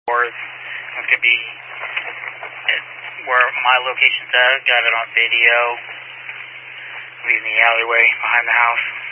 Fourth. It could be where my location's at. Got it on video. Be in the alleyway behind the house.